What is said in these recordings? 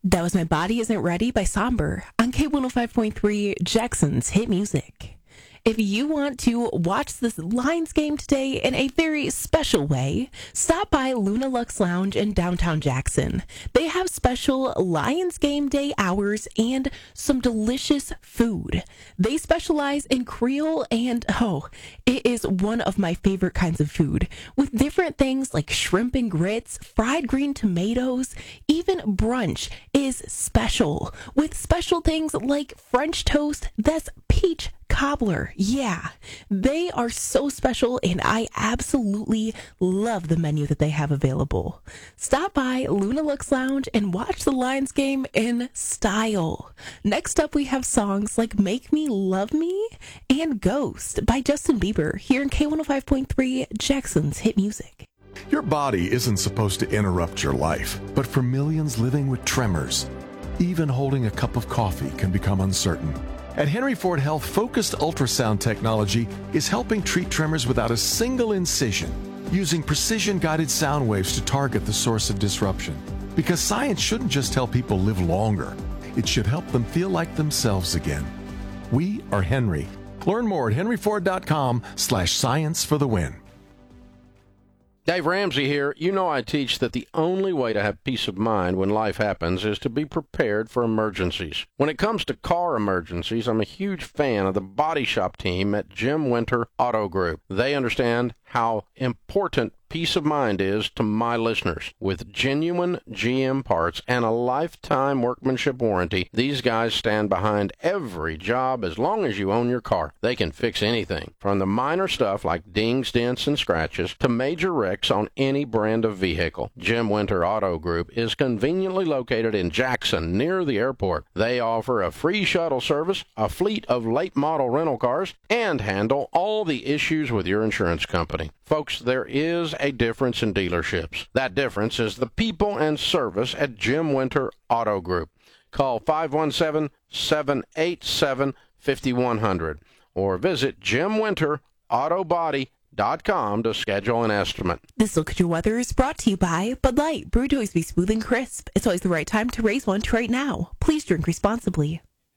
That was My Body Isn't Ready by Somber on K105.3 Jackson's Hit Music. If you want to watch this Lions game today in a very special way, stop by Luna Lux Lounge in downtown Jackson. They have special Lions game day hours and some delicious food. They specialize in Creole and, it is one of my favorite kinds of food, with different things like shrimp and grits, fried green tomatoes, even brunch is special, with special things like French toast that's peach cobbler. Yeah, they are so special, and I absolutely love the menu that they have available. Stop by Luna Lux Lounge and watch the Lions game in style. Next up, we have songs like Make Me Love Me and Ghost by Justin Bieber here in K105.3 Jackson's Hit Music. Your body isn't supposed to interrupt your life, but for millions living with tremors, even holding a cup of coffee can become uncertain. At Henry Ford Health, focused ultrasound technology is helping treat tremors without a single incision, using precision-guided sound waves to target the source of disruption. Because science shouldn't just help people live longer, it should help them feel like themselves again. We are Henry. Learn more at henryford.com/science for the win. Dave Ramsey here. You know I teach that the only way to have peace of mind when life happens is to be prepared for emergencies. When it comes to car emergencies, I'm a huge fan of the body shop team at Jim Winter Auto Group. They understand how important peace of mind is to my listeners. With genuine GM parts and a lifetime workmanship warranty, these guys stand behind every job as long as you own your car. They can fix anything, from the minor stuff like dings, dents, and scratches to major wrecks on any brand of vehicle. Jim Winter Auto Group is conveniently located in Jackson, near the airport. They offer a free shuttle service, a fleet of late model rental cars, and handle all the issues with your insurance company. Folks, there is a difference in dealerships. That difference is the people and service at Jim Winter Auto Group. Call 517-787-5100 or visit jimwinterautobody.com to schedule an estimate. This Look at Your Weather is brought to you by Bud Light. Brewed to always be smooth and crisp. It's always the right time to raise one right now. Please drink responsibly.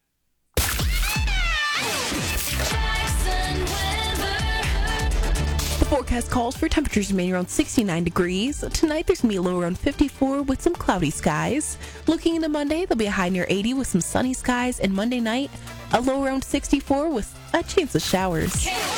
The forecast calls for temperatures remaining around 69 degrees. Tonight, there's going to be a low around 54 with some cloudy skies. Looking into Monday, there'll be a high near 80 with some sunny skies. And Monday night, a low around 64 with a chance of showers.